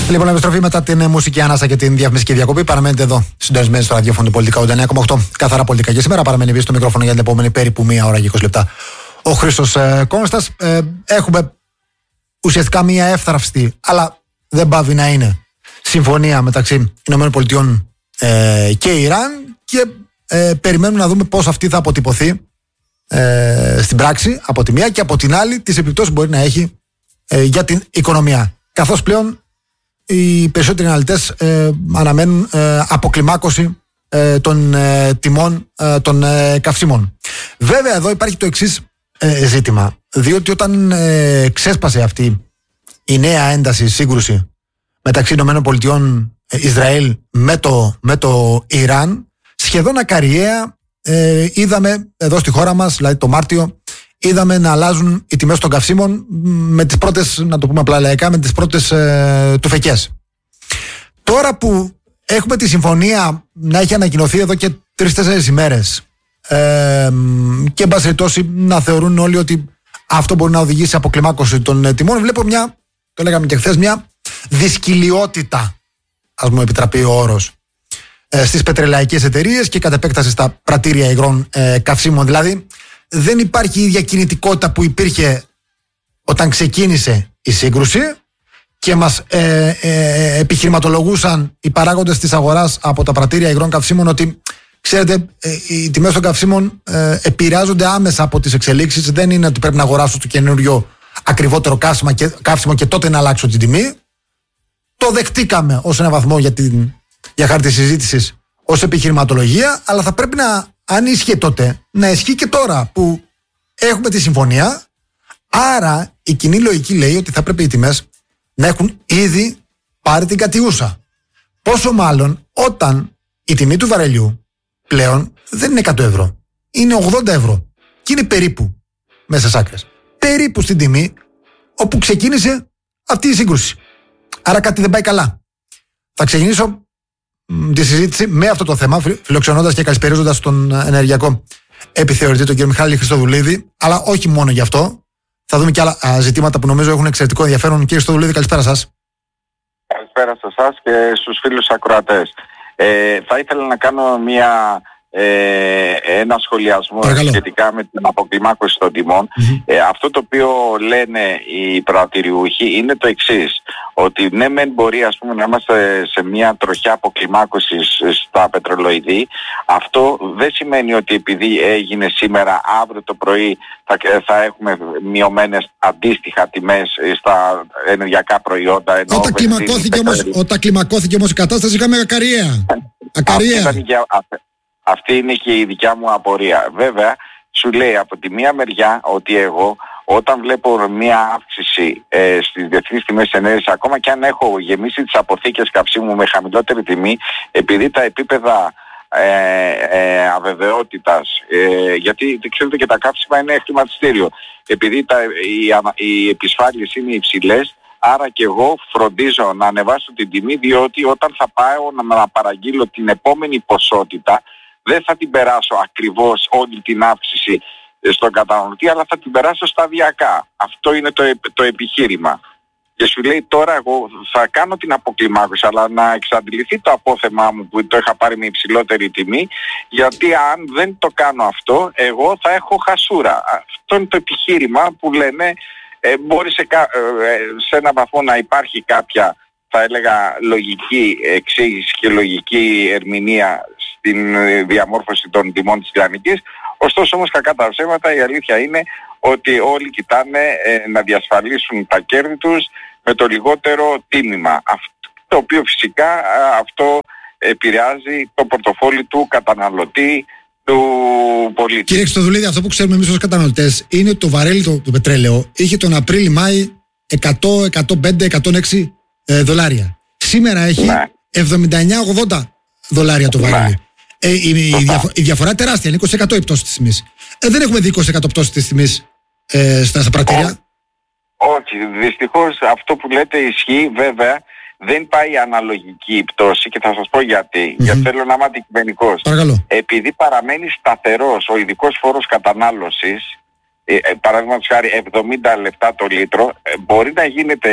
Λοιπόν, επιστροφή μετά την μουσική ανάσα και την διαφημιστική διακοπή. Παραμένετε εδώ, συντονισμένοι στο ραδιόφωνο του Πολιτικά 89,8. Καθαρά πολιτικά. Και σήμερα παραμένει πίσω στο μικρόφωνο για την επόμενη περίπου 1 ώρα και 20 λεπτά. Ο Χρήστος Κόνστας. Έχουμε ουσιαστικά μία εύθραυστη, αλλά δεν πάβει να είναι, συμφωνία μεταξύ ΗΠΑ και Ιράν. Και περιμένουμε να δούμε πώς αυτή θα αποτυπωθεί στην πράξη από τη μία, και από την άλλη τις επιπτώσεις που μπορεί να έχει για την οικονομία. Καθώς πλέον οι περισσότεροι αναλυτές αναμένουν αποκλιμάκωση των τιμών των καυσίμων. Βέβαια εδώ υπάρχει το εξής ζήτημα, διότι όταν ξέσπασε αυτή η νέα ένταση, σύγκρουση μεταξύ ΗΠΑ Ισραήλ με το Ιράν, σχεδόν ακαριαία είδαμε εδώ στη χώρα μας, δηλαδή το Μάρτιο, είδαμε να αλλάζουν οι τιμές των καυσίμων με τις πρώτες, να το πούμε απλά λαϊκά, με τις πρώτες τουφεκές. Τώρα που έχουμε τη συμφωνία να έχει ανακοινωθεί εδώ και 3-4 ημέρες και εν πάση περιπτώσει να θεωρούν όλοι ότι αυτό μπορεί να οδηγήσει σε αποκλιμάκωση των τιμών, βλέπω μια, το λέγαμε και χθες, μια δυσκολιότητα, ας μου επιτραπεί ο όρος, στις πετρελαϊκές εταιρείες και κατ' επέκταση στα πρατήρια υγρών καυσίμων. Δηλαδή δεν υπάρχει η ίδια κινητικότητα που υπήρχε όταν ξεκίνησε η σύγκρουση και μας επιχειρηματολογούσαν οι παράγοντες της αγοράς από τα πρατήρια υγρών καυσίμων ότι, ξέρετε, οι τιμές των καυσίμων επηρεάζονται άμεσα από τις εξελίξεις. Δεν είναι ότι πρέπει να αγοράσω το καινούριο ακριβότερο καύσιμο και τότε να αλλάξω την τιμή. Το δεχτήκαμε ως έναν βαθμό για χάρη της συζήτησης ως επιχειρηματολογία, αλλά θα πρέπει να, αν ίσχυε τότε, να ισχύει και τώρα που έχουμε τη συμφωνία. Άρα η κοινή λογική λέει ότι θα πρέπει οι τιμές να έχουν ήδη πάρει την κατιούσα. Πόσο μάλλον όταν η τιμή του βαρελιού πλέον δεν είναι 100 ευρώ, είναι 80 ευρώ και είναι περίπου μέσα στις άκρες, περίπου στην τιμή όπου ξεκίνησε αυτή η σύγκρουση. Άρα κάτι δεν πάει καλά. Θα ξεκινήσω τη συζήτηση με αυτό το θέμα, φιλοξενώντας και καλησπερίζοντας τον ενεργειακό επιθεωρητή, τον κύριο Μιχάλη Χριστοδουλίδη, αλλά όχι μόνο γι' αυτό. Θα δούμε και άλλα ζητήματα που νομίζω έχουν εξαιρετικό ενδιαφέρον. Κύριε Χριστοδουλίδη, καλησπέρα σας. Καλησπέρα σε εσάς και στους φίλους ακροατές. Θα ήθελα να κάνω ένα σχολιασμό σχετικά με την αποκλιμάκωση των τιμών. Αυτό το οποίο λένε οι πρατηριούχοι είναι το εξής, ότι ναι μεν μπορεί, ας πούμε, να είμαστε σε μια τροχιά αποκλιμάκωσης στα πετρελοειδή. Αυτό δεν σημαίνει ότι επειδή έγινε σήμερα, αύριο το πρωί θα έχουμε μειωμένες αντίστοιχα τιμές στα ενεργειακά προϊόντα. Όταν κλιμακώθηκε όμως η κατάσταση είχαμε ακαριαία. Αυτή είναι και η δικιά μου απορία. Βέβαια, σου λέει από τη μία μεριά ότι εγώ όταν βλέπω μία αύξηση στις διεθνείς τιμές ενέργειας, ακόμα και αν έχω γεμίσει τις αποθήκες καυσίμου με χαμηλότερη τιμή, επειδή τα επίπεδα αβεβαιότητας, γιατί ξέρετε και τα καύσιμα είναι χρηματιστήριο, επειδή οι επισφάλειες είναι υψηλές, άρα και εγώ φροντίζω να ανεβάσω την τιμή, διότι όταν θα πάω να παραγγείλω την επόμενη ποσότητα, δεν θα την περάσω ακριβώς όλη την αύξηση στον καταναλωτή, αλλά θα την περάσω σταδιακά. Αυτό είναι το επιχείρημα. Και σου λέει τώρα εγώ θα κάνω την αποκλιμάκωση, αλλά να εξαντληθεί το απόθεμά μου που το είχα πάρει με υψηλότερη τιμή, γιατί αν δεν το κάνω αυτό, εγώ θα έχω χασούρα. Αυτό είναι το επιχείρημα που λένε, μπορεί σε έναν βαθμό να υπάρχει κάποια, θα έλεγα, λογική εξήγηση και λογική ερμηνεία στην διαμόρφωση των τιμών της Ιρανικής. Ωστόσο όμως, κακά τα ψέματα, η αλήθεια είναι ότι όλοι κοιτάνε να διασφαλίσουν τα κέρδη τους με το λιγότερο τίμημα. Αυτό, το οποίο φυσικά αυτό επηρεάζει το πορτοφόλι του καταναλωτή, του πολίτη. Κύριε Χριστοδουλίδη, αυτό που ξέρουμε εμείς ως καταναλωτές είναι ότι το βαρέλι το πετρέλαιο είχε τον Απρίλη-Μάη 100, 105, 106 δολάρια. Σήμερα έχει 79-80 δολάρια το βαρέλι. Η διαφορά τεράστια, είναι 20% η πτώση της τιμής. Δεν έχουμε δει 20% πτώση της τιμής στα πρατήρια. Όχι, δυστυχώς αυτό που λέτε ισχύει. Βέβαια δεν πάει αναλογική η πτώση και θα σας πω γιατί. Γιατί θέλω να είμαι αντικειμενικός. Επειδή παραμένει σταθερός ο ειδικός φόρος κατανάλωσης, παραδείγματος χάρη 70 λεπτά το λίτρο, μπορεί να γίνεται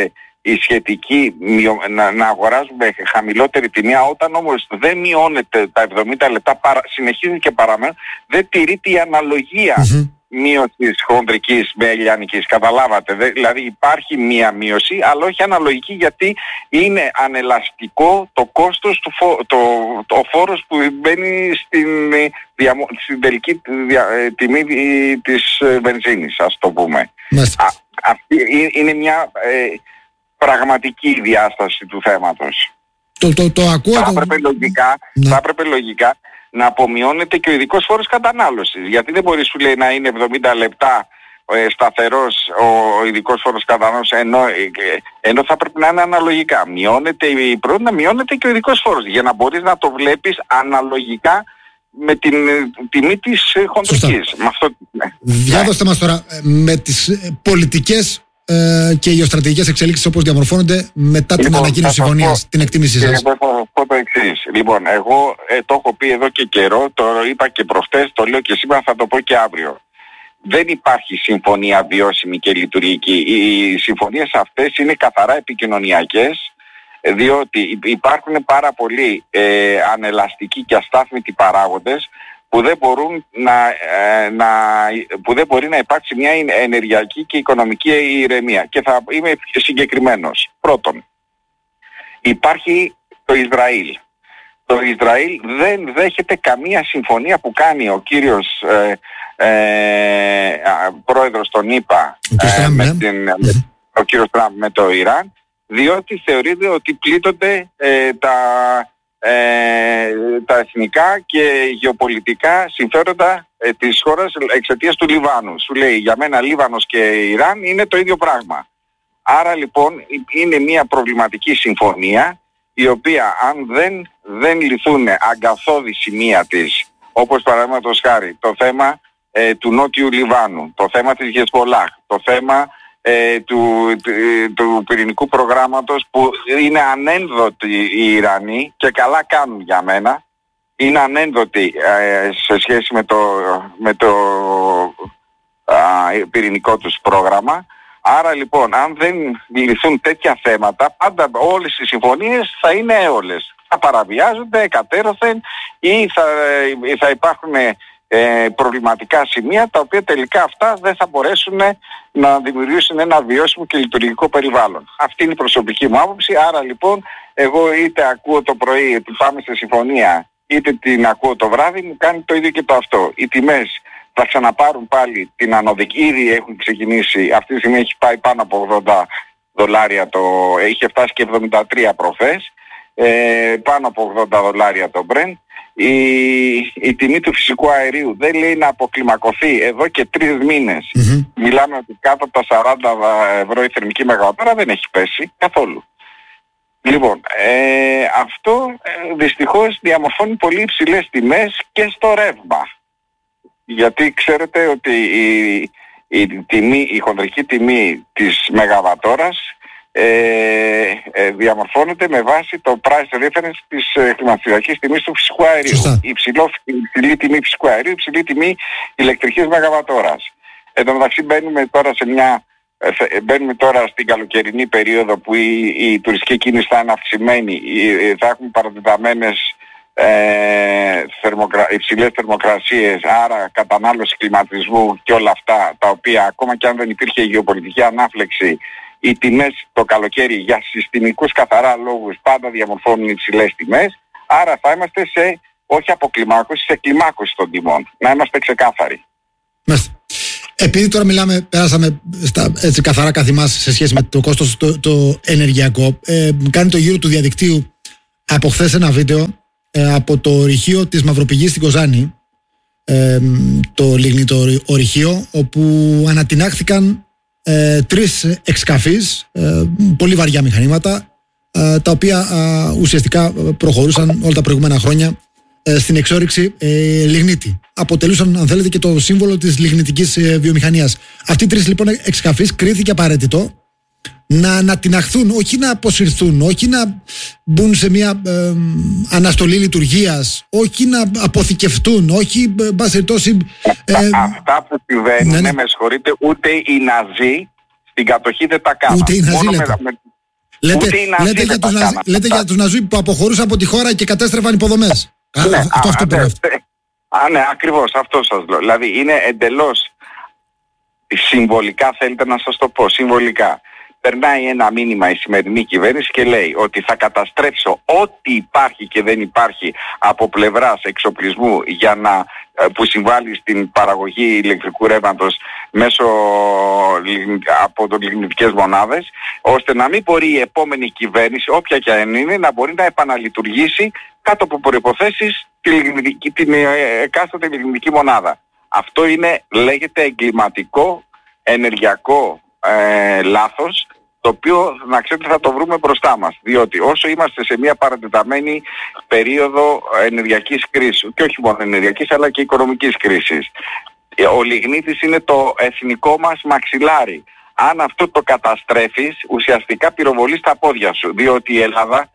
η σχετική να αγοράζουμε χαμηλότερη τιμή, όταν όμως δεν μειώνεται τα 70 λεπτά, συνεχίζει και παραμένει, δεν τηρείται η αναλογία μείωσης χονδρικής με λιανικής. Καταλάβατε, δηλαδή υπάρχει μία μείωση, αλλά όχι αναλογική, γιατί είναι ανελαστικό το κόστος, ο φόρος που μπαίνει στην τελική τιμή της βενζίνης, ας το πούμε. Αυτή είναι μια πραγματική διάσταση του θέματος. Το ακούω. Θα έπρεπε λογικά να απομειώνεται και ο ειδικός φόρος κατανάλωσης. Γιατί δεν μπορεί, σου λέει, να είναι 70 λεπτά σταθερός ο ειδικός φόρος κατανάλωσης, ενώ θα πρέπει να είναι αναλογικά. Μειώνεται η πρώτη, να μειώνεται και ο ειδικός φόρος, για να μπορείς να το βλέπεις αναλογικά με την τιμή της χοντρικής. Διάδοστε μας τώρα με τις πολιτικές και γεωστρατηγικές εξελίξεις όπως διαμορφώνονται μετά την ανακοίνωση συμφωνίας, την εκτίμησή σας. Θα πω το εξής. Λοιπόν, εγώ το έχω πει εδώ και καιρό, το είπα και προχτές, το λέω και σήμερα, θα το πω και αύριο. Δεν υπάρχει συμφωνία βιώσιμη και λειτουργική. Οι συμφωνίες αυτές είναι καθαρά επικοινωνιακές, διότι υπάρχουν πάρα πολλοί ανελαστικοί και αστάθμητοι παράγοντες που δεν μπορεί να υπάρξει μια ενεργειακή και οικονομική ηρεμία. Και θα είμαι συγκεκριμένος. Πρώτον, υπάρχει το Ισραήλ. Το Ισραήλ δεν δέχεται καμία συμφωνία που κάνει ο κύριος πρόεδρος των ΗΠΑ, ο κύριος Τραμπ, με το Ιράν, διότι θεωρείται ότι πλήττονται τα εθνικά και γεωπολιτικά συμφέροντα της χώρας εξαιτίας του Λιβάνου. Σου λέει, για μένα Λίβανος και Ιράν είναι το ίδιο πράγμα. Άρα λοιπόν είναι μια προβληματική συμφωνία, η οποία αν δεν λυθούν αγκαθώδη σημεία της, όπως παραδείγματος χάρη το θέμα του Νότιου Λιβάνου, το θέμα της Χεσμπολάχ, το θέμα του πυρηνικού προγράμματος, που είναι ανένδοτοι οι Ιρανοί και καλά κάνουν για μένα, είναι ανένδοτοι σε σχέση με το πυρηνικό τους πρόγραμμα. Άρα λοιπόν, αν δεν λυθούν τέτοια θέματα, πάντα όλες οι συμφωνίες θα είναι έολες. Θα παραβιάζονται εκατέρωθεν ή θα υπάρχουν προβληματικά σημεία, τα οποία τελικά αυτά δεν θα μπορέσουν να δημιουργήσουν ένα βιώσιμο και λειτουργικό περιβάλλον. Αυτή είναι η προσωπική μου άποψη. Άρα λοιπόν, εγώ είτε ακούω το πρωί ότι πάμε σε συμφωνία, είτε την ακούω το βράδυ, μου κάνει το ίδιο και το αυτό. Οι τιμές θα ξαναπάρουν πάλι την ανωδική, ήδη έχουν ξεκινήσει, αυτή τη στιγμή έχει πάει πάνω από $80, είχε φτάσει και 73 προχθές, πάνω από $80 το Brent. Η τιμή του φυσικού αερίου δεν λέει να αποκλιμακωθεί εδώ και 3 μήνες. Μιλάμε ότι κάτω από τα €40 η θερμική μεγαβατόρα δεν έχει πέσει καθόλου. Λοιπόν, αυτό δυστυχώς διαμορφώνει πολύ υψηλές τιμές και στο ρεύμα. Γιατί ξέρετε ότι η χονδρική τιμή της μεγαβατόρας διαμορφώνεται με βάση το price reference της χρηματιστηριακής τιμής του φυσικού αερίου. Υψηλή τιμή φυσικού αερίου, υψηλή τιμή ηλεκτρικής μεγαβατόρας. Εν τω μεταξύ μπαίνουμε τώρα στην καλοκαιρινή περίοδο που η τουριστική κίνηση θα είναι αυξημένη, θα έχουμε παρατεταμένες υψηλές θερμοκρασίες, άρα κατανάλωση κλιματισμού και όλα αυτά, τα οποία ακόμα και αν δεν υπήρχε γεωπολιτική ανάφλεξη, οι τιμές το καλοκαίρι για συστημικούς καθαρά λόγους πάντα διαμορφώνουν υψηλές τιμές. Άρα θα είμαστε όχι αποκλιμάκωση, σε κλιμάκωση των τιμών. Να είμαστε ξεκάθαροι. Επειδή τώρα περάσαμε στα έτσι καθαρά καθημάς σε σχέση με το κόστος το ενεργειακό, κάνει το γύρο του διαδικτύου από χθες ένα βίντεο από το ορυχείο της Μαυροπηγής στην Κοζάνη, το λιγνητό ορυχείο, όπου ανατινάχθηκαν 3 εξκαφείς, πολύ βαριά μηχανήματα, τα οποία ουσιαστικά προχωρούσαν όλα τα προηγούμενα χρόνια στην εξόρυξη λιγνίτη. Αποτελούσαν, αν θέλετε, και το σύμβολο της λιγνητικής βιομηχανίας. Αυτοί οι 3 λοιπόν εξκαφείς κρίθηκε απαραίτητο να ανατιναχθούν, όχι να αποσυρθούν, όχι να μπουν σε μια αναστολή λειτουργίας, όχι να αποθηκευτούν, όχι αυτά που συμβαίνουν, με συγχωρείτε, ούτε οι Ναζί στην κατοχή δεν τα κάνουν. Ούτε οι Ναζί Λέτε για τους Ναζί που αποχωρούσαν από τη χώρα και κατέστρεφαν υποδομές. Ναι, ακριβώς αυτό σας λέω. Δηλαδή είναι εντελώς συμβολικά, θέλετε να σας το πω, συμβολικά. Περνάει ένα μήνυμα η σημερινή κυβέρνηση και λέει ότι θα καταστρέψω ό,τι υπάρχει και δεν υπάρχει από πλευράς εξοπλισμού που συμβάλλει στην παραγωγή ηλεκτρικού ρεύματος από λιγνητικές μονάδες, ώστε να μην μπορεί η επόμενη κυβέρνηση, όποια και αν είναι, να μπορεί να επαναλειτουργήσει κάτω από προϋποθέσεις την εκάστοτε λιγνητική μονάδα. Αυτό λέγεται εγκληματικό ενεργειακό λάθος, το οποίο να ξέρετε θα το βρούμε μπροστά μας, διότι όσο είμαστε σε μια παρατεταμένη περίοδο ενεργειακής κρίσης, και όχι μόνο ενεργειακής αλλά και οικονομικής κρίσης, ο λιγνίτης είναι το εθνικό μας μαξιλάρι. Αν αυτό το καταστρέφεις, ουσιαστικά πυροβολείς τα πόδια σου, διότι η Ελλάδα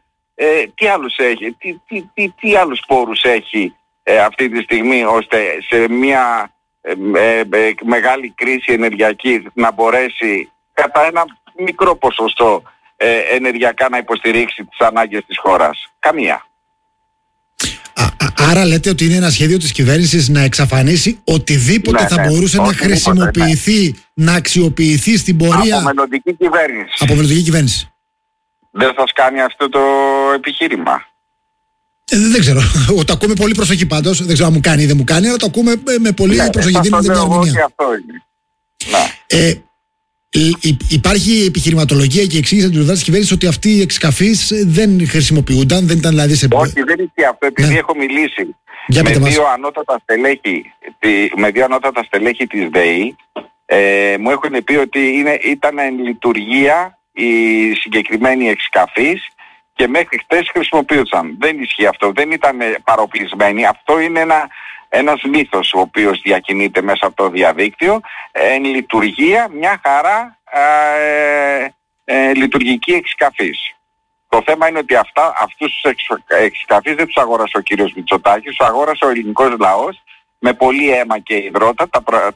τι άλλους πόρους έχει αυτή τη στιγμή, ώστε σε μια μεγάλη κρίση ενεργειακή να μπορέσει κατά ένα μικρό ποσοστό ενεργειακά να υποστηρίξει τις ανάγκες της χώρας. Καμία. Άρα λέτε ότι είναι ένα σχέδιο της κυβέρνησης να εξαφανίσει οτιδήποτε θα μπορούσε να χρησιμοποιηθεί, να αξιοποιηθεί στην πορεία από μελλοντική κυβέρνηση. Δεν σας κάνει αυτό το επιχείρημα? Δεν ξέρω. Το ακούμε πολύ προσοχή πάντως. Δεν ξέρω αν μου κάνει ή δεν μου κάνει, αλλά το ακούμε με πολύ προσοχή. Δίνετε μια ερμηνεία. Αυτό είναι. Υπάρχει επιχειρηματολογία και εξήγηση από την πλευρά της κυβέρνησης ότι αυτοί οι εξκαφείς δεν χρησιμοποιούνταν, δεν ήταν δηλαδή σε... Όχι, δεν ισχύει αυτό, επειδή έχω μιλήσει με δύο ανώτατα στελέχη της ΔΕΗ, μου έχουν πει ότι ήταν εν λειτουργία οι συγκεκριμένοι εξκαφείς και μέχρι χτες χρησιμοποιούσαν. Δεν ισχύει αυτό, δεν ήταν παροπλισμένοι. Αυτό είναι ένας μύθος ο οποίος διακινείται μέσα από το διαδίκτυο. Εν λειτουργία μια χαρά λειτουργική εξκαφής. Το θέμα είναι ότι αυτούς τους εξκαφείς δεν τους αγόρασε ο κύριος Μητσοτάκης, τους αγόρασε ο ελληνικός λαός με πολύ αίμα και υδρότα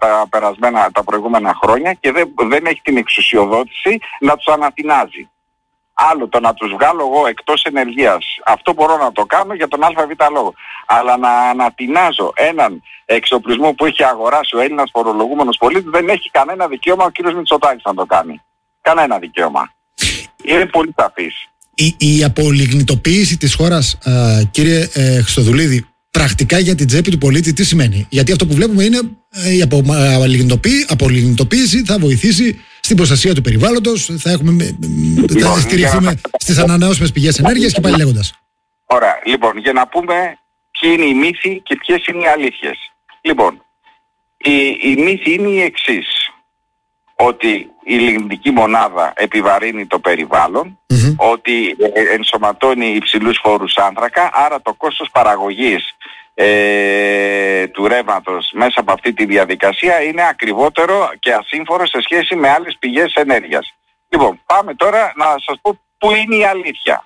τα προηγούμενα χρόνια και δεν έχει την εξουσιοδότηση να τους ανατινάζει. Άλλο το να τους βγάλω εγώ εκτός ενεργείας, αυτό μπορώ να το κάνω για τον ΑΒ λόγο. Αλλά να ανατινάζω έναν εξοπλισμό που έχει αγοράσει ο Έλληνας φορολογούμενος πολίτης, δεν έχει κανένα δικαίωμα ο κύριος Μητσοτάκης να το κάνει. Κανένα δικαίωμα. Είναι πολύ σαφής. Η απολιγνητοποίηση της χώρας, κύριε Χριστοδουλίδη, πρακτικά για την τσέπη του πολίτη τι σημαίνει? Γιατί αυτό που βλέπουμε είναι η απολιγνητοποίηση θα βοηθήσει στην προστασία του περιβάλλοντος, θα στηριχθούμε στις ανανεώσιμες πηγές ενέργειας και πάλι λέγοντας. Ωραία. Λοιπόν, για να πούμε ποιοι είναι οι μύθοι και ποιες είναι οι αλήθειες. Λοιπόν, η μύθη είναι η εξής. Ότι η λιγνητική μονάδα επιβαρύνει το περιβάλλον, ότι ενσωματώνει υψηλούς φόρους άνθρακα, άρα το κόστος παραγωγής του ρεύματος μέσα από αυτή τη διαδικασία είναι ακριβότερο και ασύμφορο σε σχέση με άλλες πηγές ενέργειας. Λοιπόν, πάμε τώρα να σας πω πού είναι η αλήθεια.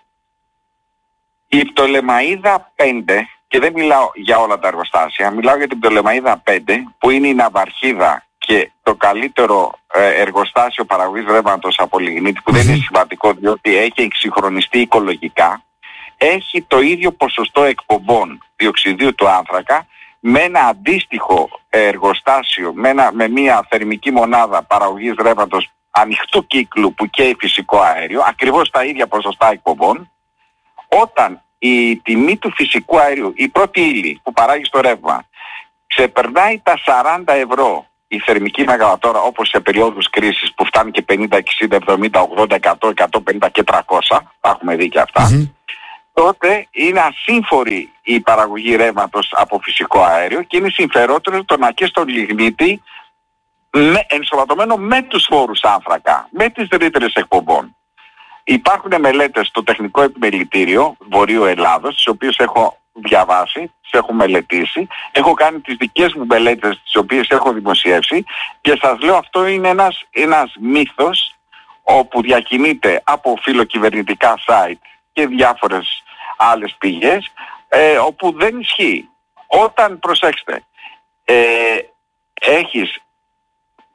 Η Πτολεμαΐδα 5, και δεν μιλάω για όλα τα εργοστάσια, μιλάω για την Πτολεμαΐδα 5, που είναι η ναυαρχίδα και το καλύτερο εργοστάσιο παραγωγής ρεύματος από λιγνίτη, που δεν είναι σημαντικό διότι έχει εξυγχρονιστεί οικολογικά, έχει το ίδιο ποσοστό εκπομπών διοξιδίου του άνθρακα με ένα αντίστοιχο εργοστάσιο, με μια θερμική μονάδα παραγωγής ρεύματος ανοιχτού κύκλου που καίει φυσικό αέριο, ακριβώς τα ίδια ποσοστά εκπομπών. Όταν η τιμή του φυσικού αερίου, η πρώτη ύλη που παράγει στο ρεύμα, ξεπερνάει τα 40 ευρώ η θερμική μεγαβατόρα, όπως σε περιόδους κρίσης που φτάνει και 50, 60, 70, 80, 100, 150 και 300, τα έχουμε δει και αυτά, τότε είναι ασύμφορη η παραγωγή ρεύματος από φυσικό αέριο και είναι συμφερότερο το να και στον λιγνίτη ενσωματωμένο με τους φόρους άνθρακα, με τις ρήτρες εκπομπών. Υπάρχουν μελέτες στο Τεχνικό Επιμελητήριο Βορείου Ελλάδος, τις οποίες έχω διαβάσει, τις έχω μελετήσει, έχω κάνει τις δικές μου μελέτες τις οποίες έχω δημοσιεύσει και σας λέω αυτό είναι ένας μύθος όπου διακινείται από φιλοκυβερνητικά site και διάφορες άλλες πηγές όπου δεν ισχύει. Όταν, προσέξτε, έχεις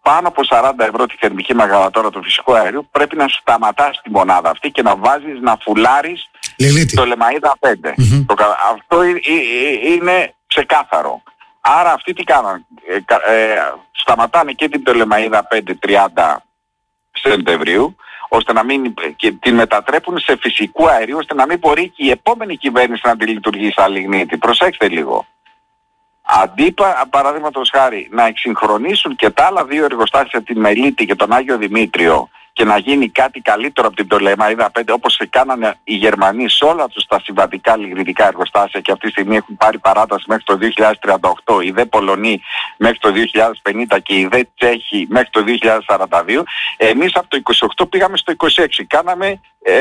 πάνω από 40 ευρώ τη θερμική μεγαβατόρα του φυσικού αερίου, πρέπει να σταματάς τη μονάδα αυτή και να βάζεις, να φουλάρεις το Λεμαΐδα 5. Αυτό είναι ξεκάθαρο. Άρα αυτοί τι κάνανε? Σταματάνε και την Πτολεμαΐδα 5 30 Σεπτεμβρίου, ώστε να μην, και την μετατρέπουν σε φυσικού αερίου, ώστε να μην μπορεί και η επόμενη κυβέρνηση να τη λειτουργεί σαν λιγνίτη. Προσέξτε λίγο. Αντί παραδείγματος χάρη να εξυγχρονίσουν και τα άλλα δύο εργοστάσια, την Μελίτη και τον Άγιο Δημήτριο, και να γίνει κάτι καλύτερο από την Πτολεμαΐδα 5, όπως κάνανε οι Γερμανοί σε όλα τους τα συμβατικά λιγνητικά εργοστάσια, και αυτή τη στιγμή έχουν πάρει παράταση μέχρι το 2038, οι δε Πολωνοί μέχρι το 2050 και οι δε Τσέχοι μέχρι το 2042. Εμείς από το 28 πήγαμε στο 26, κάναμε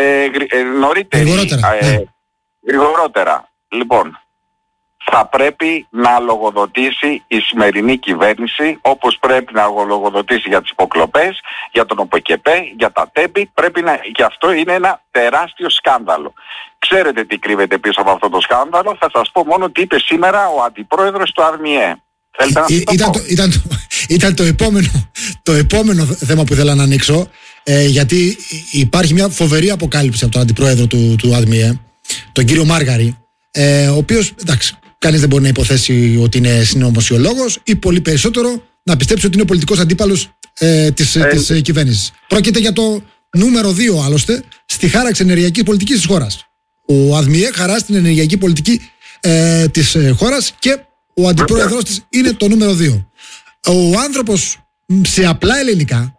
γρηγορότερα. Λοιπόν, θα πρέπει να λογοδοτήσει η σημερινή κυβέρνηση, όπως πρέπει να λογοδοτήσει για τις υποκλοπές, για τον ΟΠΕΚΕΠΕ, για τα ΤΕΠΗ. Και αυτό είναι ένα τεράστιο σκάνδαλο. Ξέρετε τι κρύβεται πίσω από αυτό το σκάνδαλο? Θα σας πω μόνο τι είπε σήμερα ο αντιπρόεδρος του ΑΔΜΙΕ. Ήταν το επόμενο θέμα που ήθελα να ανοίξω, γιατί υπάρχει μια φοβερή αποκάλυψη από τον αντιπρόεδρο του ΑΔΜΙΕ, τον κύριο Μάργαρη, ο οποίος, εντάξει, κανείς δεν μπορεί να υποθέσει ότι είναι συνωμοσιολόγος, ή πολύ περισσότερο να πιστέψει ότι είναι ο πολιτικός αντίπαλος της κυβέρνησης. Πρόκειται για το νούμερο 2 άλλωστε στη χάραξη ενεργειακής πολιτικής της χώρας. Ο ΑΔΜΙΕ χαράζει την ενεργειακή πολιτική της χώρας και ο αντιπρόεδρος της είναι το νούμερο 2. Ο άνθρωπος σε απλά ελληνικά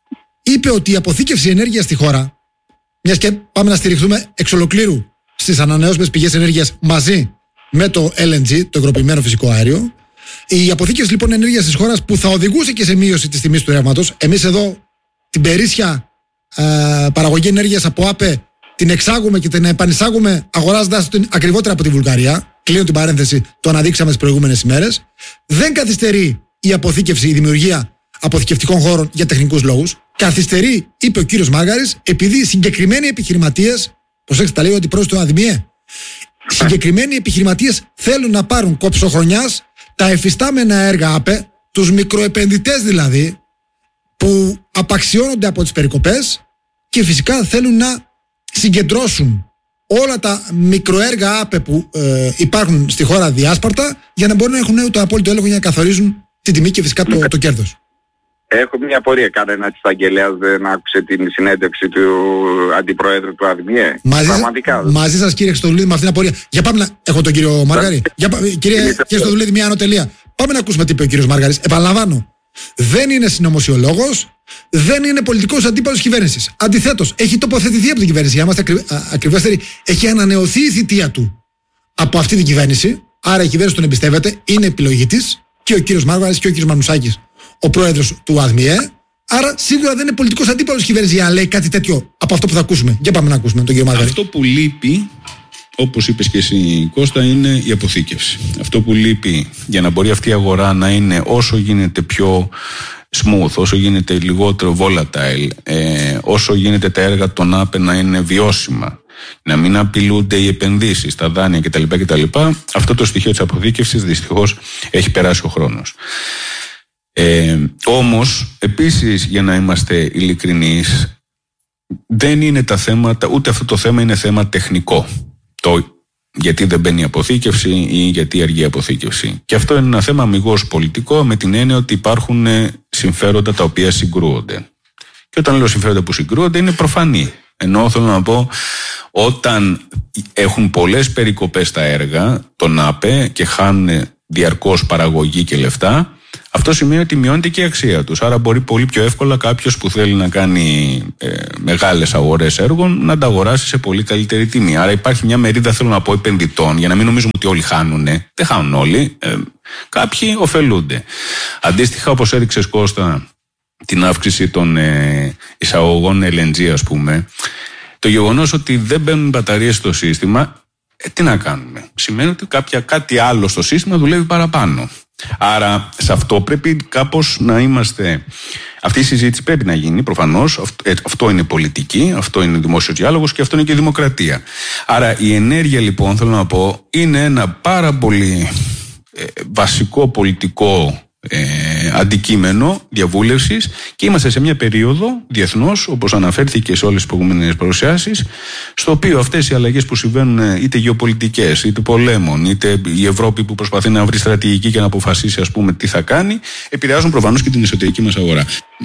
είπε ότι η αποθήκευση ενέργειας στη χώρα, μιας και πάμε να στηριχθούμε εξ ολοκλήρου στις ανανεώσιμες πηγές ενέργειας μαζί με το LNG, το υγροποιημένο φυσικό αέριο, η αποθήκευση λοιπόν ενέργειας της χώρας, που θα οδηγούσε και σε μείωση της τιμής του ρεύματος. Εμείς εδώ την περίσσια παραγωγή ενέργειας από ΑΠΕ την εξάγουμε και την επανεισάγουμε αγοράζοντας την ακριβότερα από τη Βουλγαρία. Κλείνω την παρένθεση, το αναδείξαμε τις προηγούμενες ημέρες. Δεν καθυστερεί η αποθήκευση, η δημιουργία αποθηκευτικών χώρων για τεχνικούς λόγους. Καθυστερεί, είπε ο κύριος Μάργαρης, επειδή συγκεκριμένοι επιχειρηματίες, προσέξτε, τα λέει ότι προς το ΑΔΜΙΕ, συγκεκριμένοι επιχειρηματίες θέλουν να πάρουν κόψοχρονιάς τα εφιστάμενα έργα ΑΠΕ, τους μικροεπενδυτές δηλαδή, που απαξιώνονται από τις περικοπές, και φυσικά θέλουν να συγκεντρώσουν όλα τα μικροέργα ΑΠΕ που υπάρχουν στη χώρα διάσπαρτα, για να μπορούν να έχουν το απόλυτο έλεγχο για να καθορίζουν την τιμή και φυσικά το κέρδος. Έχω μια απορία. Κανένας εισαγγελέας δεν άκουσε την συνέντευξη του αντιπροέδρου του ΑΔΜΙΕ? Μαζί σας, κύριε Χριστοδουλίδη, με αυτήν την απορία. Για πάμε να... Έχω τον κύριο Μάργαρη. Κύριε Χριστοδουλίδη, μια ανωτελεία. Πάμε να ακούσουμε τι είπε ο κύριος Μάργαρης. Επαναλαμβάνω, δεν είναι συνωμοσιολόγος, δεν είναι πολιτικός αντίπαλος κυβέρνησης. Αντιθέτως, έχει τοποθετηθεί από την κυβέρνηση. Για να είμαστε ακριβέστεροι, έχει ανανεωθεί η θητεία του από αυτή την κυβέρνηση. Άρα η κυβέρνηση τον εμπιστεύεται, είναι επιλογή της, και ο κύριος Μάργαρης και ο κύριος Μανουσάκης, ο πρόεδρος του ΑΔΜΙΕ. Άρα σίγουρα δεν είναι πολιτικός αντίπαλος κυβέρνηση για να λέει κάτι τέτοιο από αυτό που θα ακούσουμε. Για πάμε να ακούσουμε τον κύριο Μάργαρη. Αυτό που λείπει, όπως είπες και εσύ, Κώστα, είναι η αποθήκευση. Αυτό που λείπει για να μπορεί αυτή η αγορά να είναι όσο γίνεται πιο smooth, όσο γίνεται λιγότερο volatile, όσο γίνεται τα έργα των ΑΠΕ να είναι βιώσιμα, να μην απειλούνται οι επενδύσεις, τα δάνεια κτλ. Αυτό το στοιχείο της αποθήκευσης δυστυχώς έχει περάσει ο χρόνος. Όμως, επίσης, για να είμαστε ειλικρινείς, δεν είναι τα θέματα, ούτε αυτό το θέμα είναι θέμα τεχνικό. Γιατί δεν μπαίνει η αποθήκευση ή γιατί αργεί η αποθήκευση. Και αυτό είναι ένα θέμα αμιγώς πολιτικό, με την έννοια ότι υπάρχουν συμφέροντα τα οποία συγκρούονται. Και όταν λέω συμφέροντα που συγκρούονται, είναι προφανή. Ενώ θέλω να πω, όταν έχουν πολλές περικοπές στα έργα, τον ΑΠΕ, και χάνουν διαρκώς παραγωγή και λεφτά, αυτό σημαίνει ότι μειώνεται και η αξία τους. Άρα μπορεί πολύ πιο εύκολα κάποιος που θέλει να κάνει μεγάλες αγορές έργων να τα αγοράσει σε πολύ καλύτερη τιμή. Άρα υπάρχει μια μερίδα, θέλω να πω, επενδυτών, για να μην νομίζουμε ότι όλοι χάνουν. Δεν χάνουν όλοι. Κάποιοι ωφελούνται. Αντίστοιχα, όπως έδειξες, Κώστα, την αύξηση των εισαγωγών LNG, ας πούμε, το γεγονός ότι δεν μπαίνουν μπαταρίες στο σύστημα, τι να κάνουμε? Σημαίνει ότι κάτι άλλο στο σύστημα δουλεύει παραπάνω. Άρα σε αυτό πρέπει κάπως να είμαστε. Αυτή η συζήτηση πρέπει να γίνει, προφανώς. Αυτό είναι πολιτική, αυτό είναι δημόσιος διάλογος και αυτό είναι και δημοκρατία. Άρα η ενέργεια, λοιπόν, θέλω να πω, είναι ένα πάρα πολύ βασικό πολιτικό αντικείμενο διαβούλευσης και είμαστε σε μια περίοδο διεθνώς, όπως αναφέρθηκε σε όλες τις προηγούμενες παρουσιάσεις, στο οποίο αυτές οι αλλαγές που συμβαίνουν, είτε γεωπολιτικές, είτε πολέμων, είτε η Ευρώπη που προσπαθεί να βρει στρατηγική και να αποφασίσει, ας πούμε, τι θα κάνει, επηρεάζουν προφανώς και την εσωτερική μας αγορά.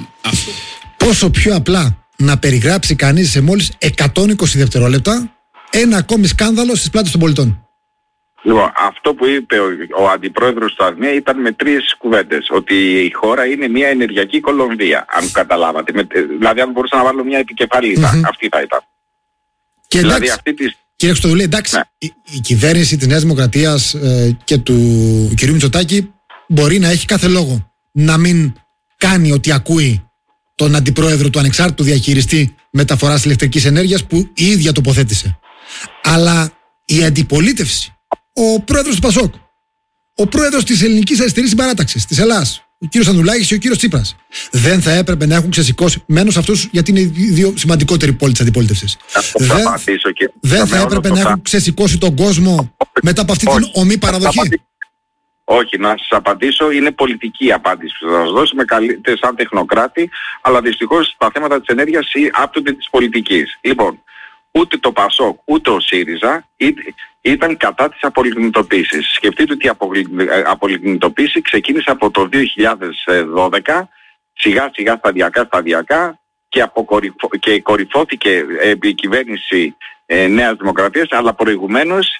Πόσο πιο απλά να περιγράψει κανείς σε μόλις 120 δευτερόλεπτα ένα ακόμη σκάνδαλο στις πλάτες των πολιτών? Λοιπόν, αυτό που είπε ο αντιπρόεδρος του ΑΔΜΕ ήταν με 3 κουβέντες. Ότι η χώρα είναι μια ενεργειακή Κολομβία, αν καταλάβατε. Δηλαδή, αν μπορούσα να βάλω μια επικεφαλίδα, αυτή θα ήταν. Και δηλαδή, εντάξει, αυτή της... κύριε Χρυστοδουλή, εντάξει, ναι, η κυβέρνηση της Νέας Δημοκρατίας και του κ. Μητσοτάκη μπορεί να έχει κάθε λόγο να μην κάνει ότι ακούει τον αντιπρόεδρο του ανεξάρτητου διαχειριστή μεταφοράς ηλεκτρικής ενέργειας που η ίδια τοποθέτησε. Αλλά η αντιπολίτευση, ο πρόεδρος του ΠΑΣΟΚ, ο πρόεδρος της Ελληνικής Αριστερής Συμπαράταξης της Ελλάδας, ο κύριος Ανδρουλάκης και ο κύριος Τσίπρας, δεν θα έπρεπε να έχουν ξεσηκώσει, μένως αυτούς γιατί είναι οι δύο σημαντικότεροι πόλοι της αντιπολίτευσης, δεν θα έπρεπε να έχουν ξεσηκώσει τον κόσμο μετά από αυτή την ομή παραδοχή? Όχι, να σας απαντήσω, είναι πολιτική απάντηση που θα σας δώσω, με καλείτε σαν τεχνοκράτη, αλλά δυστυχώς τα θέματα της ενέργειας άπτονται της πολιτικής. Λοιπόν, ούτε το ΠΑΣΟΚ ούτε ο ΣΥΡΙΖΑ ήταν κατά της απολιγνητοποίησης. Σκεφτείτε ότι η απολιγνητοποίηση ξεκίνησε από το 2012, σιγά σιγά σταδιακά και κορυφώθηκε επί κυβέρνηση Νέας Δημοκρατίας, αλλά προηγουμένως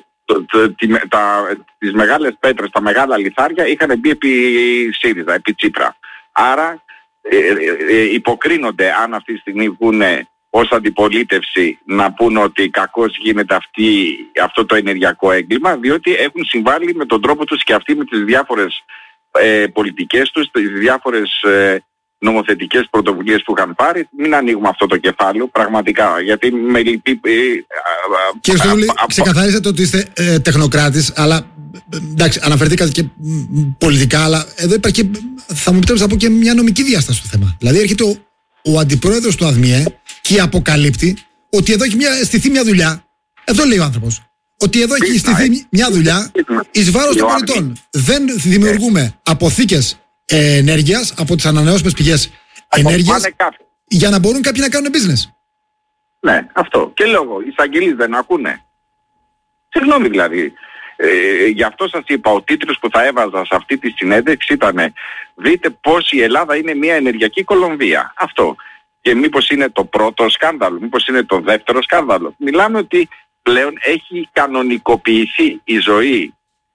τις μεγάλες πέτρες, τα μεγάλα λιθάρια είχαν μπει επί ΣΥΡΙΖΑ, επί Τσίπρα. Άρα υποκρίνονται, αν αυτή τη στιγμή βγουν ως αντιπολίτευση να πούν ότι κακώς γίνεται αυτό το ενεργειακό έγκλημα, διότι έχουν συμβάλει με τον τρόπο τους και αυτοί με τις διάφορες πολιτικές τους, τις διάφορες νομοθετικές πρωτοβουλίες που είχαν πάρει. Μην ανοίγουμε αυτό το κεφάλαιο, πραγματικά, γιατί με λυπεί... Κύριε Χρυστοδουλή, ξεκαθαρίσατε ότι είστε τεχνοκράτης, αλλά εντάξει, αναφερθήκατε και πολιτικά, αλλά εδώ υπάρχει, θα μου επιτρέψετε να πω, και μια νομική διάσταση στο θέμα. Δηλαδή έρχεται ο αντιπρόεδρος του ΑΔΜΙΕ και αποκαλύπτει ότι εδώ έχει στηθεί μια δουλειά. Αυτό λέει ο άνθρωπος. Ότι εδώ έχει στηθεί μια δουλειά εις βάρος των πολιτών. Δεν δημιουργούμε αποθήκες ενέργειας από τις ανανεώσιμες πηγές ενέργειας για να μπορούν κάποιοι να κάνουν business. Ναι, αυτό. Και λόγω, οι εισαγγελείς δεν ακούνε. Συγγνώμη δηλαδή. Γι' αυτό σας είπα, ο τίτλος που θα έβαζα σε αυτή τη συνέντευξη ήταν «Δείτε πως η Ελλάδα είναι μια ενεργειακή Κολομβία». Αυτό. Και μήπως είναι το πρώτο σκάνδαλο, μήπως είναι το δεύτερο σκάνδαλο. Μιλάμε ότι πλέον έχει κανονικοποιηθεί η ζωή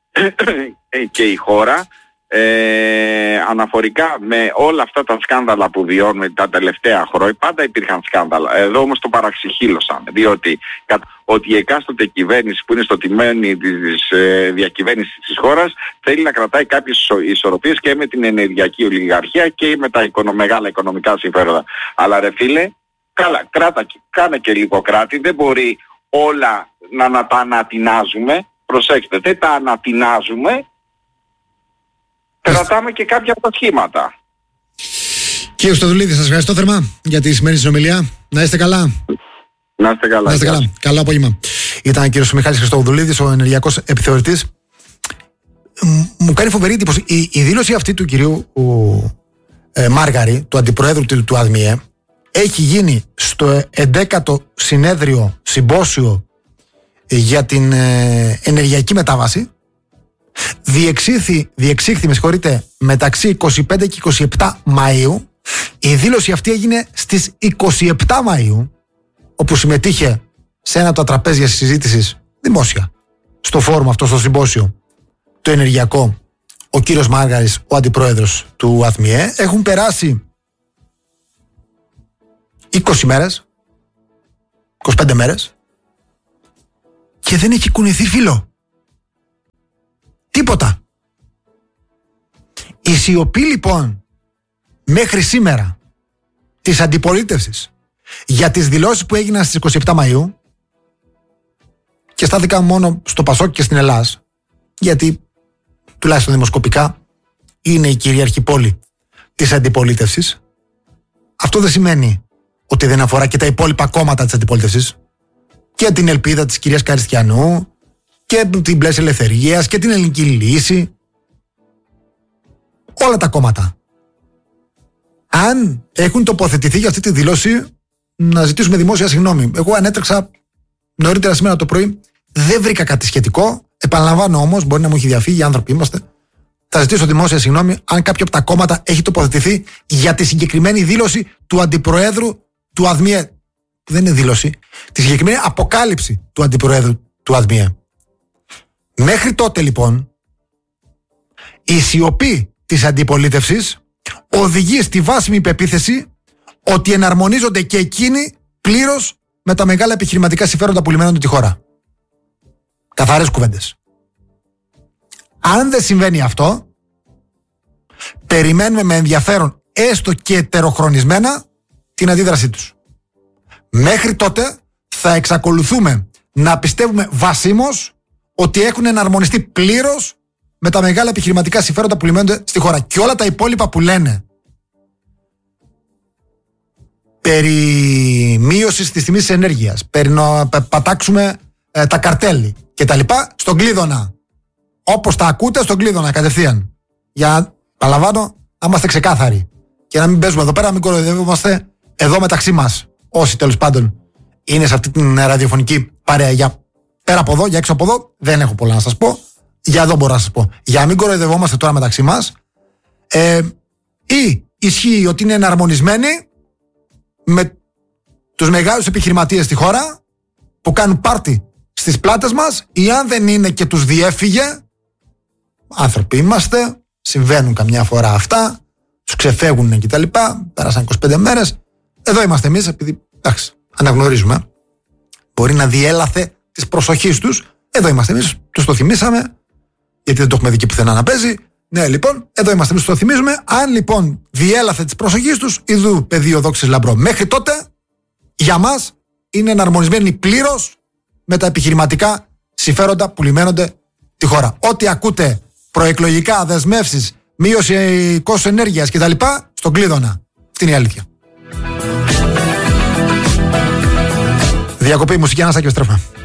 και η χώρα αναφορικά με όλα αυτά τα σκάνδαλα που βιώνουμε τα τελευταία χρόνια. Πάντα υπήρχαν σκάνδαλα. Εδώ όμως το παραξυχήλωσαν, διότι ότι η εκάστοτε κυβέρνηση που είναι στο τιμένι της διακυβέρνησης της χώρας θέλει να κρατάει κάποιες ισορροπίες και με την ενεργειακή ολιγαρχία και με τα μεγάλα οικονομικά συμφέροντα. Αλλά ρε φίλε, κάνε και λίγο κράτη, δεν μπορεί όλα να τα ανατινάζουμε. Προσέξτε, δεν τα ανατινάζουμε. Κρατάμε και κάποια από τα σχήματα. Κύριε Χρυστοδουλίδη, σας ευχαριστώ θερμά για τη σημερινή συνομιλία. Να είστε καλά. Να είστε καλά. Να είστε καλά. Καλό απόγευμα. Ήταν ο κύριος Μιχάλης Χρυστοδουλίδης, ο ενεργειακός επιθεωρητής. Μου κάνει φοβερή εντύπωση η δήλωση αυτή του κυρίου Μάργαρη, του αντιπροέδρου του ΑΔΜΙΕ, έχει γίνει στο 11ο συνέδριο συμπόσιο για την ενεργειακή μετάβαση. Διεξήχθη, με συγχωρείτε, μεταξύ 25 και 27 Μαΐου. Η δήλωση αυτή έγινε στις 27 Μαΐου, όπου συμμετείχε σε ένα από τα τραπέζια συζήτησης δημόσια στο φόρουμ αυτό, στο συμπόσιο το ενεργειακό, ο κύριος Μάργαρης, ο αντιπρόεδρος του ΑΔΜΙΕ. Έχουν περάσει 20 μέρες, 25 μέρες και δεν έχει κουνηθεί φύλλο. Τίποτα. Η σιωπή λοιπόν μέχρι σήμερα της αντιπολίτευσης για τις δηλώσεις που έγιναν στις 27 Μαΐου, και στάθηκα μόνο στο ΠΑΣΟΚ και στην Ελλάδα, γιατί τουλάχιστον δημοσκοπικά είναι η κυρίαρχη πόλη της αντιπολίτευσης, αυτό δεν σημαίνει ότι δεν αφορά και τα υπόλοιπα κόμματα της αντιπολίτευσης, και την ελπίδα της κυρίας Καριστιανού και την Πλαίσια Ελευθερίας και την Ελληνική Λύση. όλα τα κόμματα, αν έχουν τοποθετηθεί για αυτή τη δήλωση, να ζητήσουμε δημόσια συγγνώμη. Εγώ ανέτρεξα νωρίτερα σήμερα το πρωί, δεν βρήκα κάτι σχετικό. Επαναλαμβάνω όμως, μπορεί να μου έχει διαφύγει, οι άνθρωποι είμαστε. Θα ζητήσω δημόσια συγγνώμη αν κάποιο από τα κόμματα έχει τοποθετηθεί για τη συγκεκριμένη δήλωση του αντιπροέδρου του ΑΔΜΙΕ. Που δεν είναι δήλωση, τη συγκεκριμένη αποκάλυψη του αντιπροέδρου του ΑΔΜΙΕ. Μέχρι τότε λοιπόν, η σιωπή της αντιπολίτευσης οδηγεί στη βάσιμη πεποίθηση ότι εναρμονίζονται και εκείνοι πλήρως με τα μεγάλα επιχειρηματικά συμφέροντα που λιμένονται τη χώρα. Καθαρές κουβέντες. Αν δεν συμβαίνει αυτό, περιμένουμε με ενδιαφέρον, έστω και ετεροχρονισμένα, την αντίδρασή τους. Μέχρι τότε θα εξακολουθούμε να πιστεύουμε βασίμως ότι έχουν εναρμονιστεί πλήρως με τα μεγάλα επιχειρηματικά συμφέροντα που λιμένονται στη χώρα. Και όλα τα υπόλοιπα που λένε περί μείωσης της τιμής της ενέργειας, περί να πατάξουμε τα καρτέλη και τα λοιπά, στον κλείδωνα. Όπως τα ακούτε, στον κλείδωνα κατευθείαν. Για, παραλαμβάνω, να είμαστε ξεκάθαροι. Και να μην παίζουμε εδώ πέρα, να μην κοροϊδεύομαστε εδώ μεταξύ μας. Όσοι τέλος πάντων είναι σε αυτή την ραδιοφωνική παρέα. Για πέρα από εδώ, για έξω από εδώ, δεν έχω πολλά να σας πω. Για εδώ μπορώ να σας πω. Για να μην κοροϊδευόμαστε τώρα μεταξύ μας. Ή ισχύει ότι είναι εναρμονισμένοι με τους μεγάλους επιχειρηματίες στη χώρα που κάνουν πάρτι στις πλάτες μας, ή αν δεν είναι και τους διέφυγε, άνθρωποι είμαστε, συμβαίνουν καμιά φορά αυτά, τους ξεφεύγουν και τα λοιπά, πέρασαν 25 μέρες, εδώ είμαστε εμείς, επειδή, εντάξει, αναγνωρίζουμε, μπορεί να διέλαθε της προσοχής τους, εδώ είμαστε εμείς, τους το θυμήσαμε, γιατί δεν το έχουμε δει και πουθενά να παίζει. Ναι, λοιπόν, εδώ είμαστε εμείς, το θυμίζουμε. Αν λοιπόν διέλαθε της προσοχής τους, ιδού πεδίο δόξης λαμπρό. Μέχρι τότε, για μας, είναι εναρμονισμένοι πλήρως με τα επιχειρηματικά συμφέροντα που λιμένονται τη χώρα. Ό,τι ακούτε προεκλογικά, δεσμεύσεις, μείωση κόστους ενέργειας κτλ., στον κλείδωνα. Αυτή είναι η αλήθεια. Διακοπή μουσική, ανάσα και επιστρέφουμε.